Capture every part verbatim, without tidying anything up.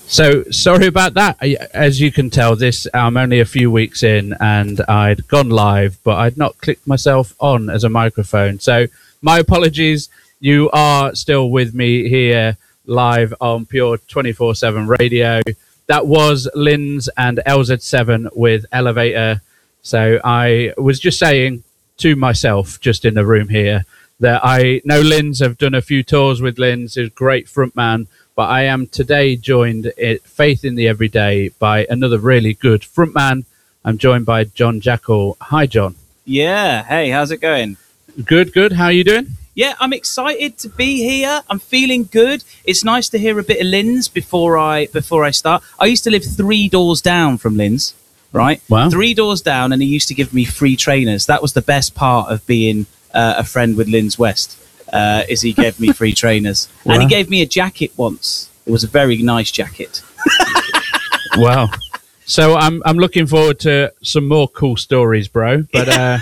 So sorry about that. As you can tell, this I'm only a few weeks in, and I'd gone live, but I'd not clicked myself on as a microphone. So my apologies. You are still with me here live on Pure twenty-four seven Radio. That was Linz and L Z seven with Elevator. So I was just saying to myself, just in the room here, that I know Linz, have done a few tours with Linz, who's a great frontman. But I am today joined at Faith in the Everyday by another really good frontman. I'm joined by John Jackal. Hi, John. Yeah. Hey, how's it going? Good, good. How are you doing? Yeah, I'm excited to be here. I'm feeling good. It's nice to hear a bit of Linz before I before I start. I used to live three doors down from Linz, right? Wow. Three doors down, and he used to give me free trainers. That was the best part of being uh, a friend with Linz West. Uh, is he gave me free trainers. Wow. And he gave me a jacket once. It was a very nice jacket. Wow. So I'm I'm looking forward to some more cool stories, bro. But uh,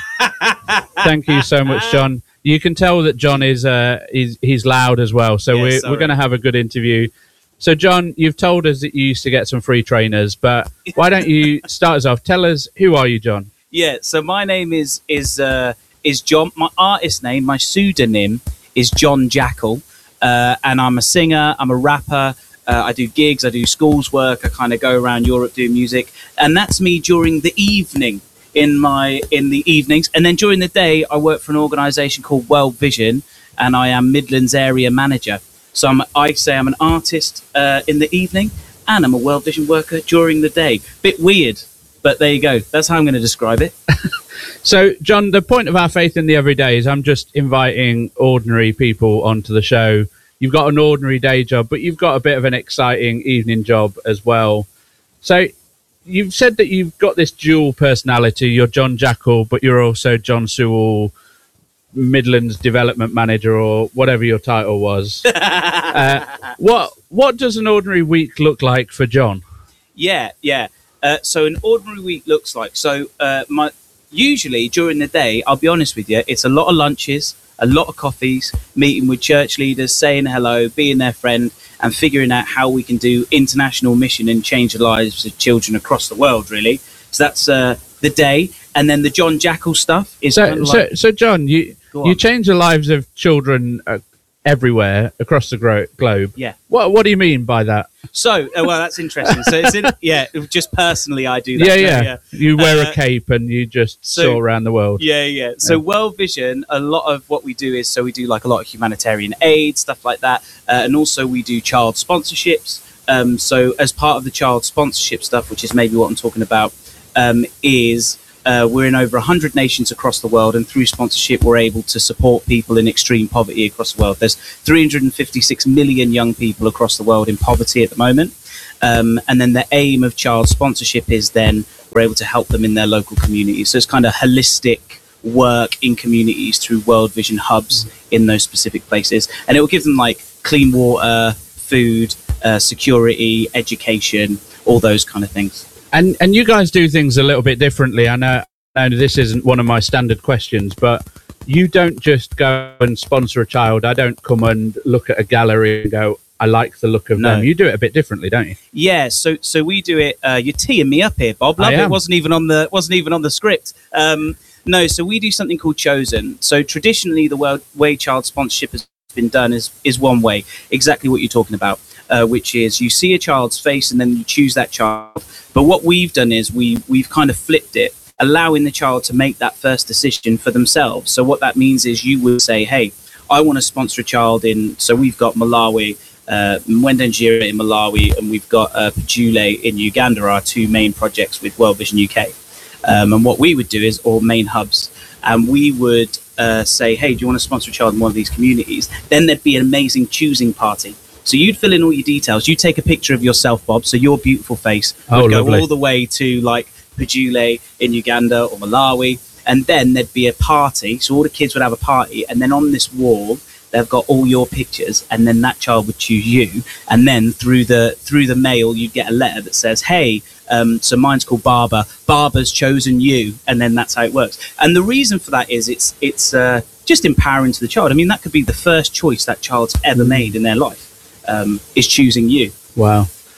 thank you so much, John. You can tell that John is uh, he's, he's loud as well. So yeah, we're, we're going to have a good interview. So, John, you've told us that you used to get some free trainers, but why don't you start us off? Tell us, who are you, John? Yeah, so my name is... is uh, is John. My artist name, my pseudonym is John Jackal, uh, and I'm a singer, I'm a rapper, uh, I do gigs, I do schools work, I kind of go around Europe doing music, and that's me during the evening, in my in the evenings, and then during the day I work for an organisation called World Vision, and I am Midlands area manager. So I'm, I say I'm an artist uh, in the evening, and I'm a World Vision worker during the day. Bit weird, but there you go. That's how I'm going to describe it. So, John, the point of our Faith in the Everyday is I'm just inviting ordinary people onto the show. You've got an ordinary day job, but you've got a bit of an exciting evening job as well. So you've said that you've got this dual personality. You're John Jackal, but you're also John Sewell, Midlands Development Manager, or whatever your title was. uh, what, what does an ordinary week look like for John? Yeah, yeah. Uh, so an ordinary week looks like... So uh, my... Usually during the day, I'll be honest with you, it's a lot of lunches, a lot of coffees, meeting with church leaders, saying hello, being their friend, and figuring out how we can do international mission and change the lives of children across the world, really. So that's uh, the day. And then the John Jackal stuff is... So, kind of so, like, so John, you you change the lives of children uh, everywhere across the gro- globe. Yeah. What What do you mean by that? So, uh, well, that's interesting. So, it's in, yeah, just personally, I do that. Yeah, yeah. yeah. You wear uh, a cape and you just so, soar around the world. Yeah, yeah. So, yeah. World Vision, a lot of what we do is, so we do like a lot of humanitarian aid, stuff like that. Uh, and also we do child sponsorships. Um, so, as part of the child sponsorship stuff, which is maybe what I'm talking about, um, is... Uh, we're in over one hundred nations across the world, and through sponsorship, we're able to support people in extreme poverty across the world. There's three hundred fifty-six million young people across the world in poverty at the moment. Um, and then the aim of child sponsorship is then we're able to help them in their local communities. So it's kind of holistic work in communities through World Vision hubs in those specific places. And it will give them like clean water, food, uh, security, education, all those kind of things. And and you guys do things a little bit differently. I know, I know this isn't one of my standard questions, but you don't just go and sponsor a child. I don't come and look at a gallery and go, I like the look of no. them. You do it a bit differently, don't you? Yeah, so so we do it. Uh, you're teeing me up here, Bob. Love I it. am. wasn't even on the wasn't even on the script. Um, no, so we do something called Chosen. So traditionally, the world, way child sponsorship has been done is is one way, exactly what you're talking about, uh, which is you see a child's face and then you choose that child. But what we've done is we we've kind of flipped it, allowing the child to make that first decision for themselves. So what that means is you would say, hey, I want to sponsor a child in, so we've got Malawi, uh, Mwendanjira in Malawi, and we've got uh, Pajule in Uganda, are our two main projects with World Vision U K. Um, and what we would do is, or main hubs, and we would uh, say, hey, do you want to sponsor a child in one of these communities? Then there'd be an amazing choosing party. So you'd fill in all your details. You take a picture of yourself, Bob, so your beautiful face would oh, go lovely. all the way to like Pajule in Uganda or Malawi. And then there'd be a party. So all the kids would have a party. And then on this wall, they've got all your pictures. And then that child would choose you. And then through the through the mail, you'd get a letter that says, hey, um, so mine's called Barbara. Barbara's chosen you. And then that's how it works. And the reason for that is it's it's uh, just empowering to the child. I mean, that could be the first choice that child's ever made in their life. Um, is choosing you. Wow.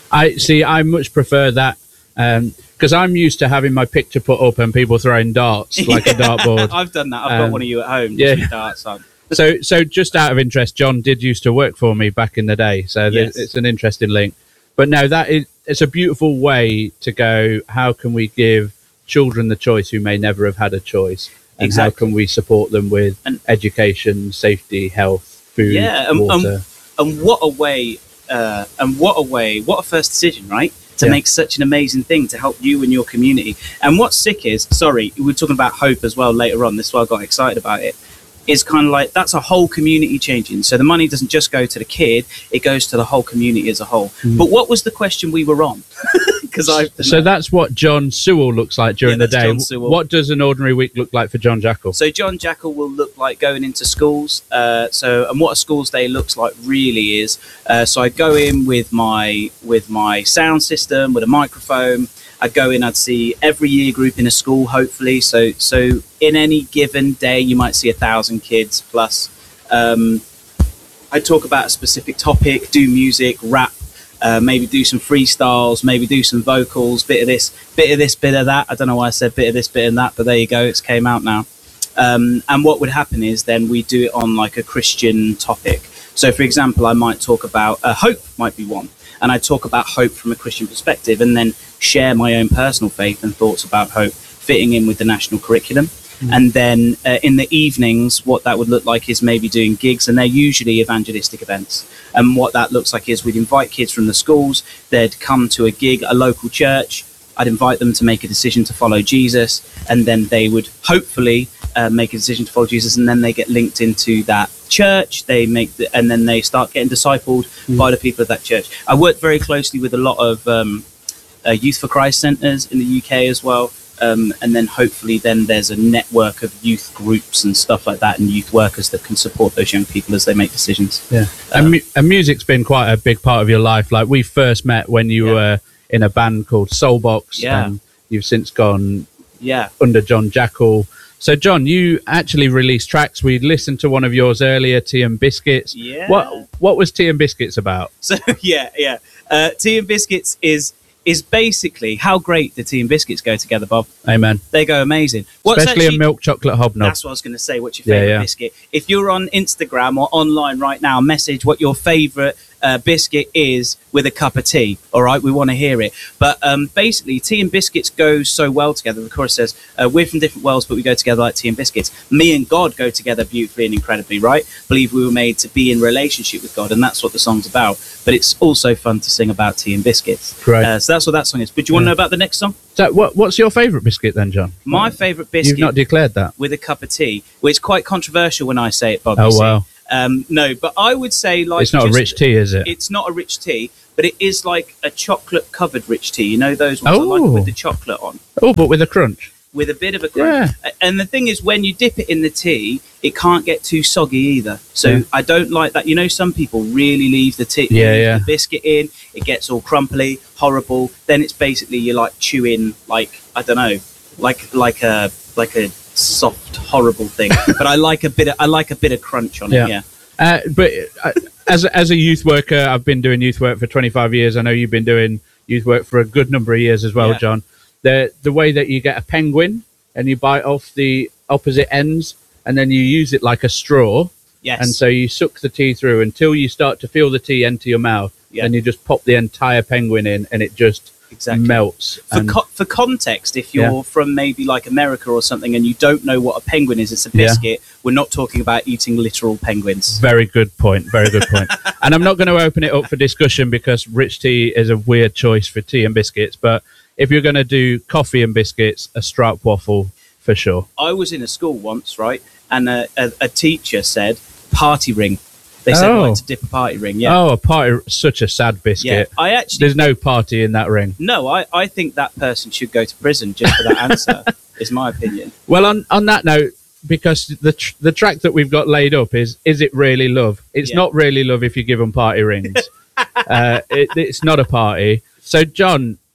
I see. I much prefer that because um, I'm used to having my picture put up and people throwing darts like a dartboard. I've done that. I've um, got one of you at home. Just yeah, with darts on. so, so just out of interest, John did used to work for me back in the day, so yes. It's an interesting link. But no, that is it's a beautiful way to go. How can we give children the choice who may never have had a choice? And exactly. How can we support them with and, education, safety, health, food, yeah, and, water? And, and what a way, uh, and what a way, what a first decision, right? To yeah. make such an amazing thing to help you and your community. And what's sick is, sorry, we were talking about hope as well later on. This is why I got excited about it. Is kind of like that's a whole community changing. So the money doesn't just go to the kid; it goes to the whole community as a whole. Mm. But what was the question we were on? Because I so that's what John Sewell looks like during yeah, the day. What does an ordinary week look like for John Jackal? So John Jackal will look like going into schools. Uh, so and what a school's day looks like really is. Uh, so I go in with my with my sound system with a microphone. I'd go in, I'd see every year group in a school, hopefully. So so in any given day, you might see a thousand kids plus. Um, I'd talk about a specific topic, do music, rap, uh, maybe do some freestyles, maybe do some vocals, bit of this, bit of this, bit of that. I don't know why I said bit of this, bit of that, but there you go, it's came out now. Um, and what would happen is then we do it on like a Christian topic. So for example, I might talk about uh, hope might be one. And I talk about hope from a Christian perspective and then share my own personal faith and thoughts about hope fitting in with the national curriculum. Mm. And then uh, in the evenings, what that would look like is maybe doing gigs, and they're usually evangelistic events. And what that looks like is we'd invite kids from the schools, they'd come to a gig, a local church. I'd invite them to make a decision to follow Jesus, and then they would hopefully uh, make a decision to follow Jesus, and then they get linked into that church. They make, the, and then they start getting discipled mm. by the people of that church. I work very closely with a lot of um, uh, Youth for Christ centres in the U K as well, um, and then hopefully then there's a network of youth groups and stuff like that, and youth workers that can support those young people as they make decisions. Yeah, uh, and, mu- and music's been quite a big part of your life. Like we first met when you yeah. were in a band called Soulbox, yeah. and you've since gone yeah. under John Jackal. So, John, you actually released tracks. We listened to one of yours earlier, Tea and Biscuits. Yeah. What What was Tea and Biscuits about? So, yeah, yeah. Uh, Tea and Biscuits is is basically how great the Tea and Biscuits go together, Bob. Amen. They go amazing. What's Especially actually, a milk chocolate hobnob. That's what I was going to say. What's your favourite yeah, yeah. biscuit? If you're on Instagram or online right now, message what your favourite uh, biscuit is with a cup of tea. All right, we want to hear it. But um, basically, tea and biscuits go so well together. The chorus says, uh, we're from different worlds, but we go together like tea and biscuits. Me and God go together beautifully and incredibly, right? Believe we were made to be in relationship with God, and that's what the song's about. But it's also fun to sing about tea and biscuits. Right. Uh, so that's what that song is. But do you want to know about the next song? So what, what's your favourite biscuit then, John? My favourite biscuit... You've not declared that. ...with a cup of tea. Well, it's quite controversial when I say it, Bob. Oh, wow. Um, no, but I would say like... It's not just, a rich tea, is it? It's not a rich tea, but it is like a chocolate-covered rich tea. You know those ones oh. I like with the chocolate on? Oh, but with a crunch. With a bit of a crunch. Yeah. And the thing is, when you dip it in the tea, it can't get too soggy either. So yeah. I don't like that. You know, some people really leave the tea, yeah, yeah. the biscuit in. It gets all crumply, horrible. Then it's basically you're like chewing, like I don't know, like like a like a soft, horrible thing. But I like a bit of I like a bit of crunch on yeah. it. Yeah. Uh, but uh, as a, as a youth worker, I've been doing youth work for twenty-five years. I know you've been doing youth work for a good number of years as well, yeah. John. The the way that you get a penguin and you bite off the opposite ends and then you use it like a straw. Yes. And so you suck the tea through until you start to feel the tea enter your mouth. Yeah. And you just pop the entire penguin in and it just exactly. melts. For, and, co- for context, if you're yeah. from maybe like America or something and you don't know what a penguin is, it's a biscuit. Yeah. We're not talking about eating literal penguins. Very good point. Very good point. And I'm not going to open it up for discussion because rich tea is a weird choice for tea and biscuits. But if you're going to do coffee and biscuits, a stroopwafel for sure. I was in a school once, right? And a, a, a teacher said, party ring. They said, oh. like to dip a party ring. Yeah. Oh, a party, such a sad biscuit. Yeah, I actually. There's no party in that ring. No, I, I think that person should go to prison just for that answer, is my opinion. Well, on, on that note, because the tr- the track that we've got laid up is, is it really love? It's yeah. not really love if you give them party rings. uh, it, it's not a party. So, John,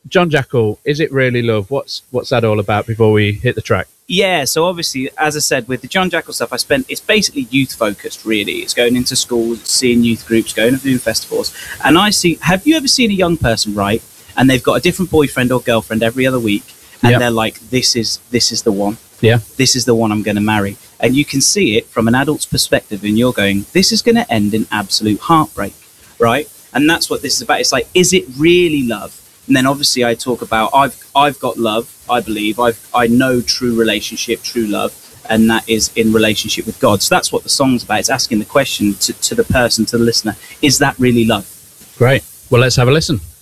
John Jackal, Is It Really Love? What's what's that all about before we hit the track? Yeah, so obviously, as I said, with the John Jackal stuff, I spent, it's basically youth focused, really. It's going into schools, seeing youth groups, going to film festivals. And I see, have you ever seen a young person, right? And they've got a different boyfriend or girlfriend every other week. And yep. they're like, this is, this is the one. Yeah. This is the one I'm going to marry. And you can see it from an adult's perspective. And you're going, this is going to end in absolute heartbreak, right? And that's what this is about. It's like, is it really love? And then obviously I talk about I've I've got love, I believe. I've I know true relationship, true love, and that is in relationship with God. So that's what the song's about. It's asking the question to, to the person, to the listener, is that really love? Great. Well, let's have a listen.